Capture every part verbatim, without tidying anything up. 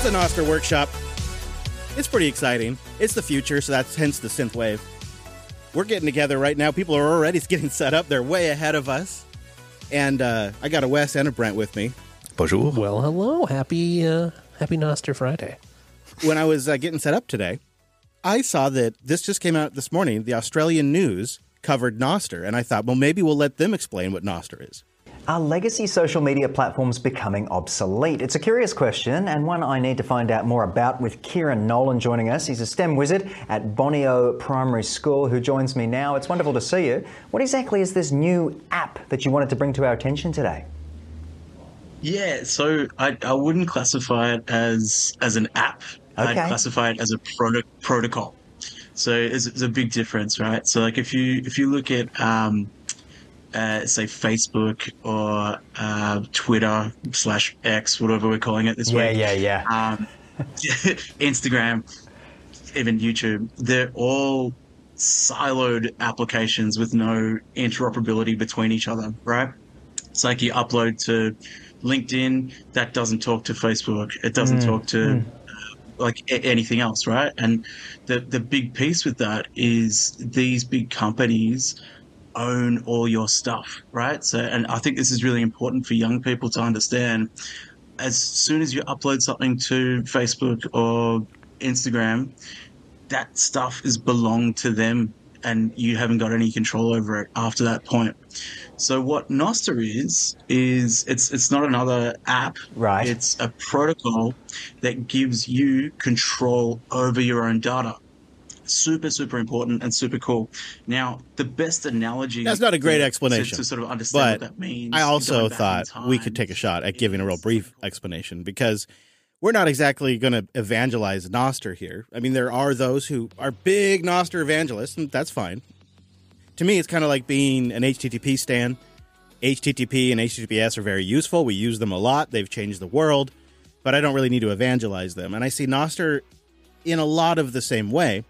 It's the Nostr Workshop. It's pretty exciting. It's the future, so that's hence the synthwave. We're getting together right now. People are already getting set up. They're way ahead of us. And uh, I got a Wes and a Brent with me. Bonjour. Well, hello. Happy uh, Happy Nostr Friday. When I was uh, getting set up today, I saw that this just came out this morning. The Australian News covered Nostr, and I thought, well, maybe we'll let them explain what Nostr is. Are legacy social media platforms becoming obsolete? It's a curious question, and one I need to find out more about with Kieran Nolan joining us. He's a STEM wizard at Bonio Primary School who joins me now. It's wonderful to see you. What exactly is this new app that you wanted to bring to our attention today? Yeah, so I, I wouldn't classify it as as an app. Okay. I'd classify it as a proto- protocol. So it's, it's a big difference, right? So like if you if you look at um, Uh, say Facebook or uh, Twitter slash X, whatever we're calling it this yeah, week. Yeah, yeah, yeah. Um, Instagram, even YouTube, they're all siloed applications with no interoperability between each other, right? It's like you upload to LinkedIn, that doesn't talk to Facebook. It doesn't mm, talk to mm. uh, like a- anything else, right? And the, the big piece with that is these big companies own all your stuff, right? So, and I think this is really important for young people to understand. As soon as you upload something to Facebook or Instagram, that stuff is belonged to them and you haven't got any control over it after that point. So what Nostr is, is it's it's not another app. Right. It's a protocol that gives you control over your own data. Super, super important and super cool. Now, the best analogy... That's not a great to, explanation. To, to sort of understand but what that means. I also thought we could take a shot at giving a real brief explanation because we're not exactly going to evangelize Nostr here. I mean, there are those who are big Nostr evangelists, and that's fine. To me, it's kind of like being an H T T P stan. H T T P and H T T P S are very useful. We use them a lot. They've changed the world, but I don't really need to evangelize them. And I see Nostr in a lot of the same way.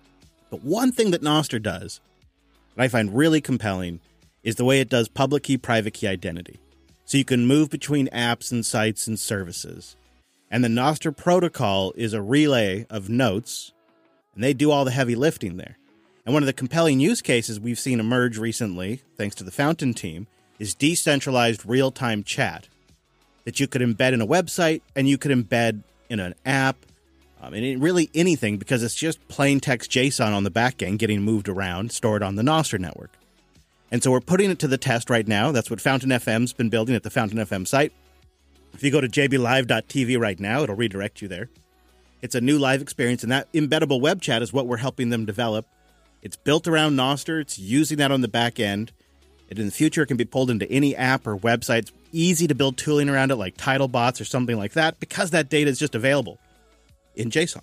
But one thing that Nostr does that I find really compelling is the way it does public key, private key identity. So you can move between apps and sites and services. And the Nostr protocol is a relay of notes, and they do all the heavy lifting there. And one of the compelling use cases we've seen emerge recently, thanks to the Fountain team, is decentralized real-time chat that you could embed in a website and you could embed in an app. Um, and really anything, because it's just plain text JSON on the back end getting moved around, stored on the Nostr network. And so we're putting it to the test right now. That's what Fountain F M's been building at the Fountain F M site. If you go to j b live dot t v right now, it'll redirect you there. It's a new live experience, and that embeddable web chat is what we're helping them develop. It's built around Nostr. It's using that on the back end. And in the future, it can be pulled into any app or website. It's easy to build tooling around it like TitleBots or something like that because that data is just available in JSON.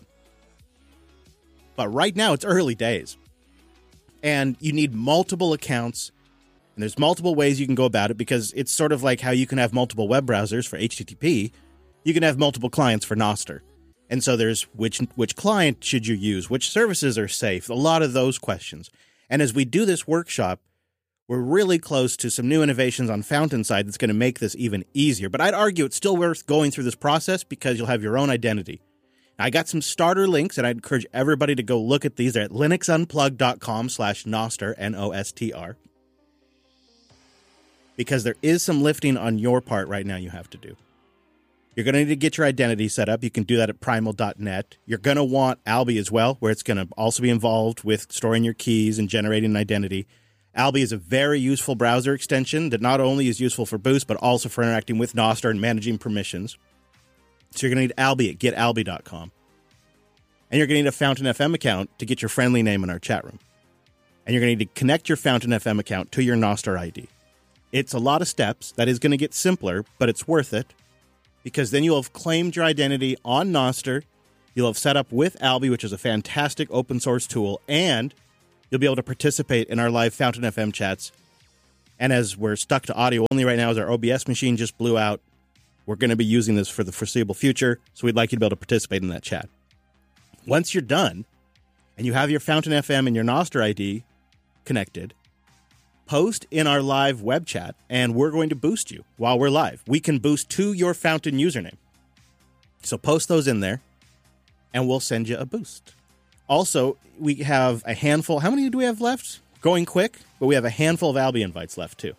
But right now, it's early days. And you need multiple accounts. And there's multiple ways you can go about it because it's sort of like how you can have multiple web browsers for H T T P. You can have multiple clients for Nostr. And so there's which which client should you use? Which services are safe? A lot of those questions. And as we do this workshop, we're really close to some new innovations on Fountain side that's going to make this even easier. But I'd argue it's still worth going through this process because you'll have your own identity. I got some starter links, and I'd encourage everybody to go look at these. They're at linuxunplugged.com slash Nostr, N O S T R. Because there is some lifting on your part right now you have to do. You're going to need to get your identity set up. You can do that at primal dot net. You're going to want Alby as well, where it's going to also be involved with storing your keys and generating an identity. Alby is a very useful browser extension that not only is useful for Boost, but also for interacting with Nostr and managing permissions. So you're going to need Alby at get alby dot com. And you're going to need a Fountain F M account to get your friendly name in our chat room. And you're going to need to connect your Fountain F M account to your Nostr I D. It's a lot of steps. That is going to get simpler, but it's worth it. Because then you'll have claimed your identity on Nostr. You'll have set up with Alby, which is a fantastic open source tool. And you'll be able to participate in our live Fountain F M chats. And as we're stuck to audio only right now, as our O B S machine just blew out, we're going to be using this for the foreseeable future, so we'd like you to be able to participate in that chat. Once you're done, and you have your Fountain F M and your Nostr I D connected, post in our live web chat, and we're going to boost you while we're live. We can boost to your Fountain username. So post those in there, and we'll send you a boost. Also, we have a handful. How many do we have left? Going quick, but we have a handful of Albi invites left, too.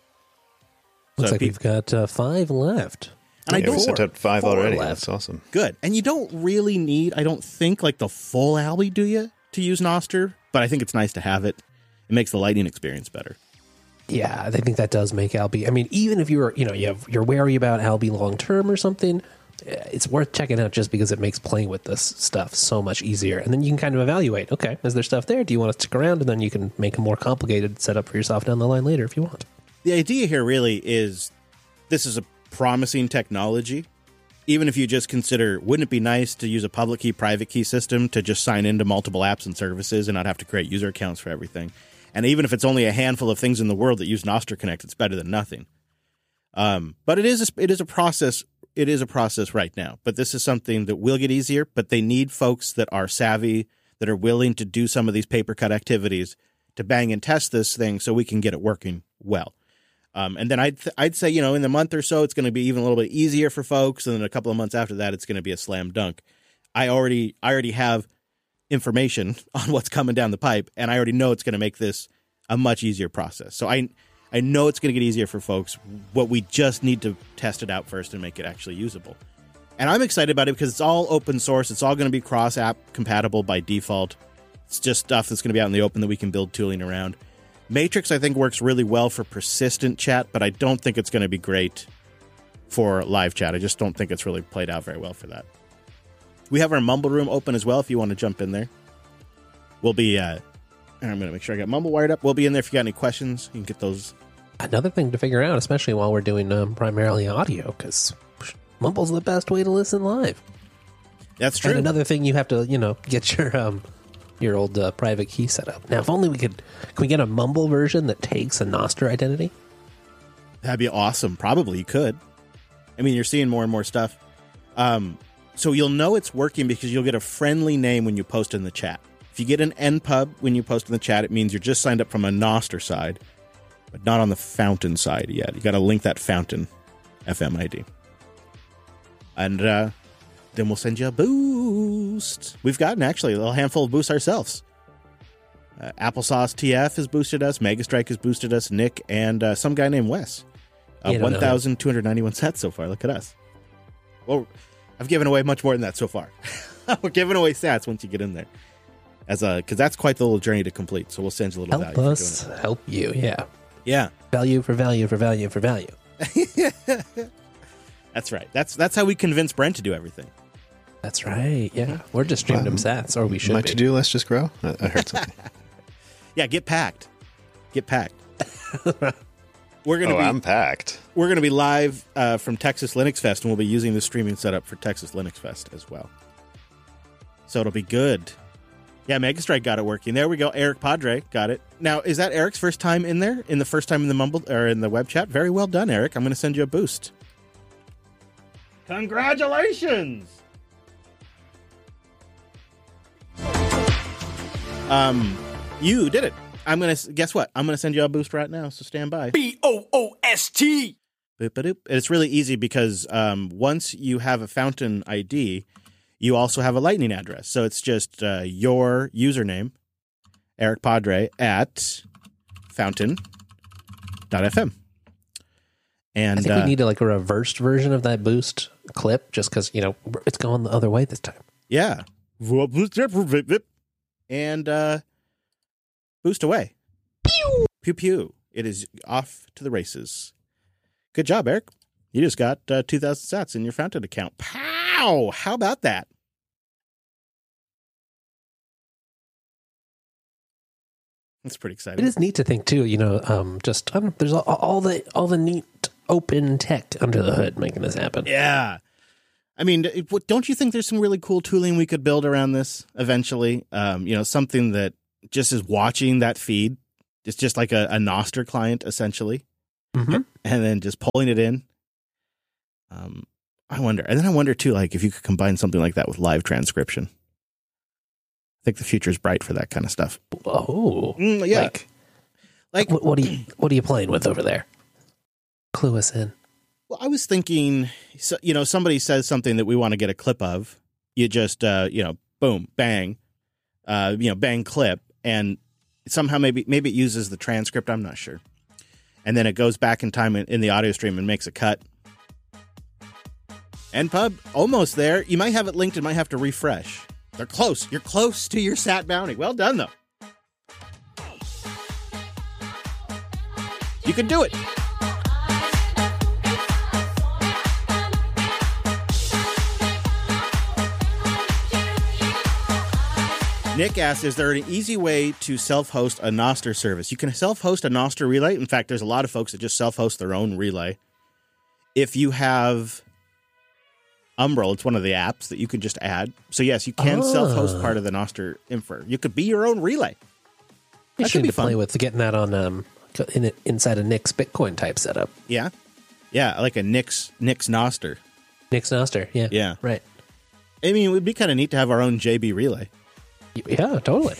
Looks So like pe- we've got uh, five left. And I Yeah, we don't sent out five Four already. left. That's awesome. Good. And you don't really need, I don't think, like the full Albi, do you, to use Noster? But I think it's nice to have it. It makes the Lightning experience better. Yeah, I think that does make Albi. I mean, even if you're, you know, you have, you're wary about Albi long term or something, it's worth checking out just because it makes playing with this stuff so much easier. And then you can kind of evaluate, okay, is there stuff there? Do you want to stick around? And then you can make a more complicated setup for yourself down the line later if you want. The idea here really is this is a promising technology. Even if you just consider, wouldn't it be nice to use a public key, private key system to just sign into multiple apps and services and not have to create user accounts for everything? And even if it's only a handful of things in the world that use Nostr Connect, it's better than nothing. Um, but it is a, it is a process. It is a process right now. But this is something that will get easier. But they need folks that are savvy, that are willing to do some of these paper cut activities to bang and test this thing so we can get it working well. Um, and then I'd th- I'd say, you know, in the month or so, it's going to be even a little bit easier for folks. And then a couple of months after that, it's going to be a slam dunk. I already I already have information on what's coming down the pipe, and I already know it's going to make this a much easier process. So I I know it's going to get easier for folks. What we just need to test it out first and make it actually usable. And I'm excited about it because it's all open source. It's all going to be cross-app compatible by default. It's just stuff that's going to be out in the open that we can build tooling around. Matrix, I think, works really well for persistent chat, but I don't think it's going to be great for live chat. I just don't think it's really played out very well for that. We have our Mumble room open as well if you want to jump in there. We'll be, uh, I'm going to make sure I got Mumble wired up. We'll be in there if you got any questions. You can get those. Another thing to figure out, especially while we're doing um, primarily audio, because Mumble's the best way to listen live. That's true. And another thing, you have to, you know, get your um, your old uh, private key set up. Now, if only we could, can we get a Mumble version that takes a Nostr identity? That'd be awesome. Probably you could. I mean, you're seeing more and more stuff. Um, so you'll know it's working because you'll get a friendly name when you post in the chat. If you get an N pub when you post in the chat, it means you're just signed up from a Nostr side, but not on the Fountain side yet. You got to link that Fountain F M I D. And uh, then we'll send you a boost. We've gotten actually a little handful of boosts ourselves. Uh, Applesauce T F has boosted us. Megastrike has boosted us. Nick and uh, some guy named Wes. Uh, You don't know one thousand two hundred ninety-one sats so far. Look at us. Well, I've given away much more than that so far. We're giving away sats once you get in there. As a, because that's quite the little journey to complete. So we'll send you a little Help value us, for doing it. help you, yeah. Yeah, Value for value for value for value. that's right. That's that's how we convince Brent to do everything. That's right, yeah. We're just streaming them sats, or we should My be. to-do list just grow? I, I heard something. Yeah, get packed. Get packed. We're gonna Oh, be I'm packed. we're gonna be live uh, from Texas Linux Fest, and we'll be using the streaming setup for Texas Linux Fest as well. So it'll be good. Yeah, Megastrike got it working. There we go. Eric Padre got it. Now, is that Eric's first time in there? In the first time in the Mumble or in the web chat? Very well done, Eric. I'm going to send you a boost. Congratulations! Um, you did it. I'm gonna guess what? I'm gonna send you a boost right now. So stand by. B O O S T. Boop, ba-doop. It's really easy because um, once you have a Fountain I D, you also have a Lightning address. So it's just uh, your username, Eric Padre, at fountain dot f m. And I think uh, we need like a reversed version of that boost clip, just because, you know, it's going the other way this time. yeah. And uh, boost away. Pew! Pew pew. It is off to the races. Good job, Eric. You just got uh, two thousand sats in your Fountain account. Pow! How about that? That's pretty exciting. It is neat to think too, you know, um, just I don't know, there's all, all the all the neat open tech under the hood making this happen. Yeah. I mean, it- what- don't you think there's some really cool tooling we could build around this eventually? Um, you know, something that just is watching that feed. It's just like a, a Nostr client, essentially. Mm-hmm. And then just pulling it in. Um, I wonder. And then I wonder, too, like if you could combine something like that with live transcription. I think the future is bright for that kind of stuff. Oh, Mm, yeah. like Like, what, what are you what are you playing with over there? Clue us in. Well, I was thinking, so, you know, somebody says something that we want to get a clip of. You just, uh, you know, boom, bang, uh, you know, bang clip, and somehow maybe maybe it uses the transcript. I'm not sure, and then it goes back in time in, in the audio stream and makes a cut. N Pub, almost there. You might have it linked and might have to refresh. They're close. You're close to your sat bounty. Well done, though. You can do it. Nick asks, is there an easy way to self-host a Nostr service? You can self-host a Nostr relay. In fact, there's a lot of folks that just self-host their own relay. If you have Umbrel, it's one of the apps that you can just add. So yes, you can oh. self-host part of the Nostr infra. You could be your own relay. You That should should be to play fun. with getting that on um in, inside a Nix Bitcoin type setup. Yeah. Yeah, like a Nix, Nix Nostr. Nix Nostr, yeah. Yeah. Right. I mean, it would be kind of neat to have our own J B relay. Yeah, totally.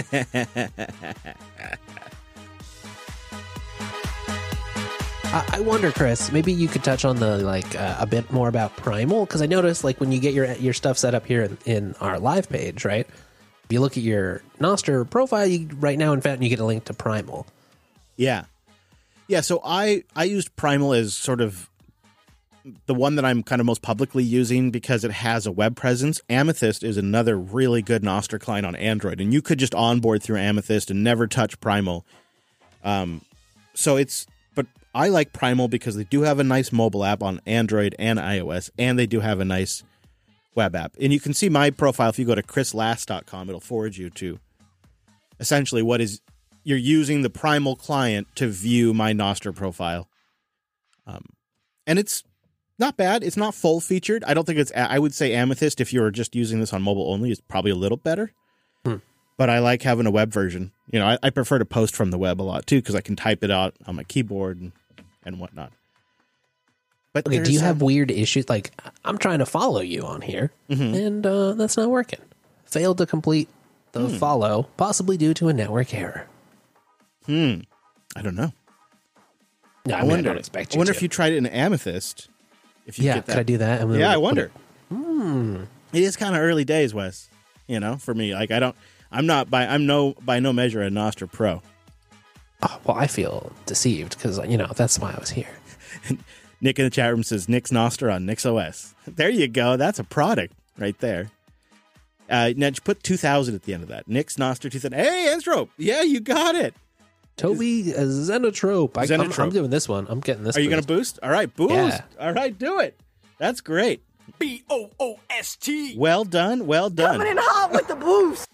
I, I wonder, Chris, maybe you could touch on the like uh, a bit more about Primal, because I noticed like when you get your your stuff set up here in, in our live page, right? If you look at your Nostr profile, you, right now in Fountain, you get a link to Primal. Yeah. Yeah, so I, I used Primal as sort of the one that I'm kind of most publicly using because it has a web presence. Amethyst is another really good Nostr client on Android, and you could just onboard through Amethyst and never touch Primal. Um, so it's, but I like Primal because they do have a nice mobile app on Android and iOS, and they do have a nice web app. And you can see my profile if you go to chris last dot com. It'll forward you to essentially what is, you're using the Primal client to view my Nostr profile. Um, and it's not bad. It's not full featured. I don't think it's, I would say Amethyst, if you were just using this on mobile only, is probably a little better. Hmm. But I like having a web version. You know, I, I prefer to post from the web a lot too, because I can type it out on my keyboard and, and whatnot. But Okay, do you there's, have uh, weird issues? Like, I'm trying to follow you on here, Mhm. and uh, that's not working. Failed to complete the Hmm. follow, possibly due to a network error. Hmm. I don't know. No, I, I mean, wonder. I don't expect I you wonder to. if you tried it in Amethyst. If you yeah, get that. could I do that? And then Yeah, I put wonder. it- Hmm. It is kind of early days, Wes. You know, for me, like I don't, I'm not by, I'm no by no measure a Nostr pro. Oh, well, I feel deceived because, you know, that's why I was here. Nick in the chat room says Nix Nostr on NixOS. There you go. That's a product right there. Uh, now just put two thousand at the end of that. Nix Nostr two thousand. Hey, Enstrope. Yeah, you got it. Toby uh, Xenotrope. I, I'm, Xenotrope. I'm doing this one. I'm getting this. Are you going to boost? All right, boost. Yeah. All right, do it. That's great. B O O S T. Well done. Well done. Coming in hot with the boost.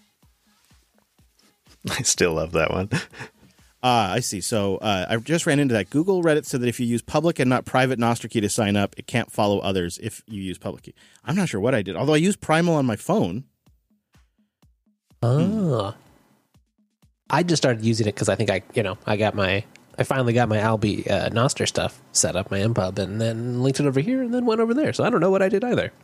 I still love that one. Ah, I see. So uh, I just ran into that. Google Reddit said that if you use public and not private Nostr key to sign up, it can't follow others if you use public key. I'm not sure what I did, although I used Primal on my phone. Ah. I just started using it because I think I, you know, I got my, I finally got my Albi uh, Nostr stuff set up, my M Pub, and then linked it over here and then went over there. So I don't know what I did either.